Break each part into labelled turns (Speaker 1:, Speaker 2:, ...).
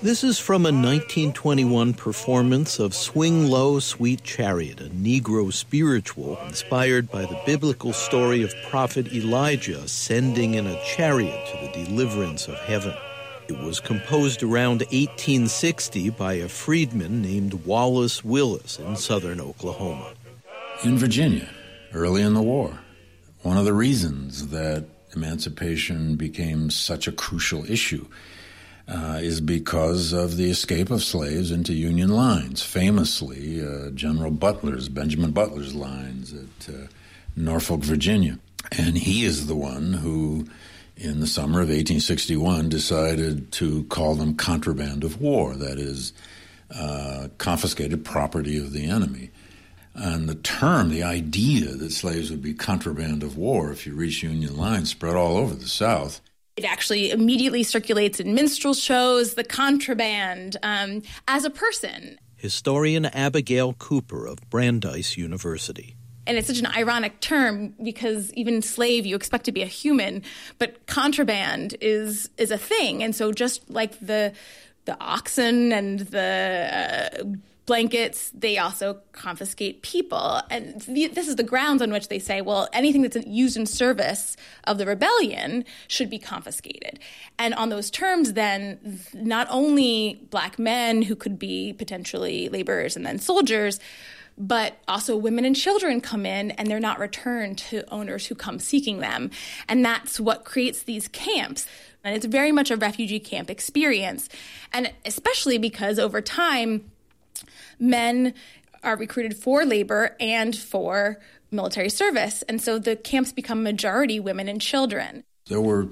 Speaker 1: This is from a 1921 performance of Swing Low, Sweet Chariot, a Negro spiritual inspired by the biblical story of Prophet Elijah ascending in a chariot to the deliverance of heaven. It was composed around 1860 by a freedman named Wallace Willis in southern Oklahoma.
Speaker 2: In Virginia, early in the war, one of the reasons that emancipation became such a crucial issue is because of the escape of slaves into Union lines. Famously, Benjamin Butler's lines at Norfolk, Virginia. And he is the one who, in the summer of 1861, decided to call them contraband of war, that is, confiscated property of the enemy. And the idea that slaves would be contraband of war if you reach Union lines spread all over the South.
Speaker 3: It actually immediately circulates in minstrel shows, the contraband, as a person.
Speaker 1: Historian Abigail Cooper of Brandeis University.
Speaker 3: And it's such an ironic term because even slave, you expect to be a human, but contraband is a thing. And so just like the oxen and the blankets, they also confiscate people. And this is the grounds on which they say, well, anything that's used in service of the rebellion should be confiscated. And on those terms, then, not only Black men who could be potentially laborers and then soldiers, but also women and children come in and they're not returned to owners who come seeking them. And that's what creates these camps. And it's very much a refugee camp experience. And especially because over time, men are recruited for labor and for military service. And so the camps become majority women and children.
Speaker 2: There were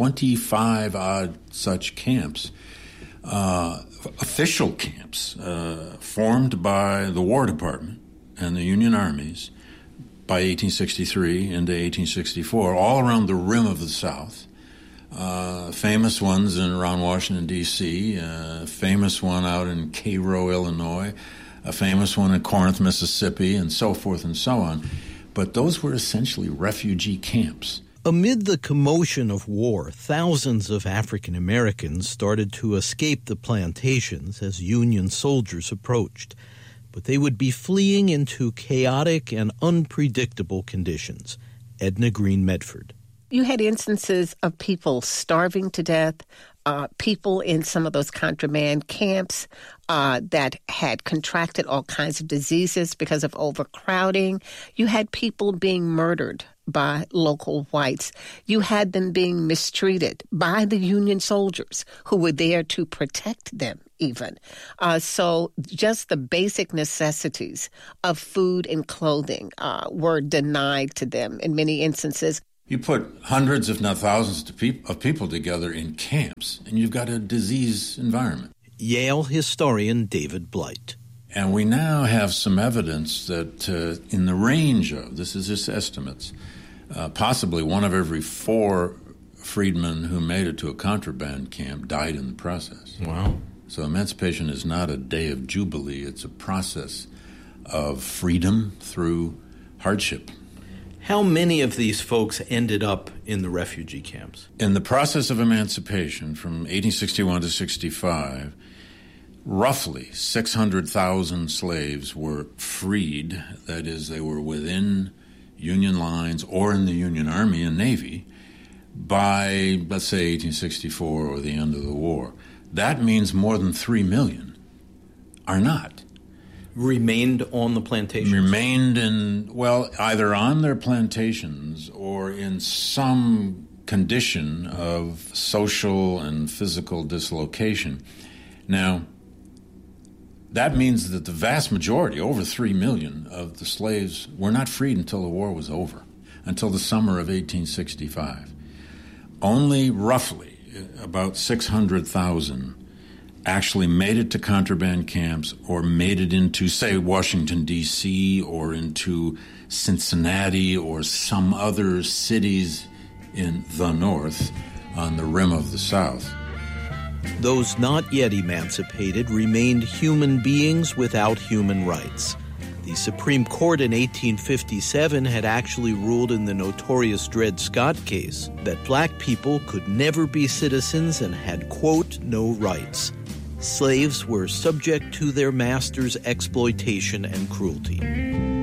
Speaker 2: 25-odd such camps, official camps, formed by the War Department and the Union armies by 1863 into 1864, all around the rim of the South. Famous ones around Washington, D.C., famous one out in Cairo, Illinois, a famous one in Corinth, Mississippi, and so forth and so on. But those were essentially refugee camps.
Speaker 1: Amid the commotion of war, thousands of African Americans started to escape the plantations as Union soldiers approached. But they would be fleeing into chaotic and unpredictable conditions. Edna Green Medford.
Speaker 4: You had instances of people starving to death, people in some of those contraband camps that had contracted all kinds of diseases because of overcrowding. You had people being murdered by local whites. You had them being mistreated by the Union soldiers who were there to protect them even. So just the basic necessities of food and clothing were denied to them in many instances.
Speaker 2: You put hundreds, if not thousands, of people together in camps, and you've got a disease environment.
Speaker 1: Yale historian David Blight.
Speaker 2: And we now have some evidence that in the range of, this is just estimates, possibly one of every 4 freedmen who made it to a contraband camp died in the process.
Speaker 1: Wow.
Speaker 2: So emancipation is not a day of jubilee. It's a process of freedom through hardship.
Speaker 1: How many of these folks ended up in the refugee camps?
Speaker 2: In the process of emancipation from 1861 to 65, roughly 600,000 slaves were freed. That is, they were within Union lines or in the Union Army and Navy by, let's say, 1864 or the end of the war. That means more than 3 million are not.
Speaker 1: Remained on the plantations?
Speaker 2: Remained either on their plantations or in some condition of social and physical dislocation. Now, that means that the vast majority, over 3 million of the slaves, were not freed until the war was over, until the summer of 1865. Only roughly about 600,000 actually made it to contraband camps or made it into, say, Washington, D.C., or into Cincinnati or some other cities in the North on the rim of the South.
Speaker 1: Those not yet emancipated remained human beings without human rights. The Supreme Court in 1857 had actually ruled in the notorious Dred Scott case that black people could never be citizens and had, quote, no rights. Slaves were subject to their master's exploitation and cruelty.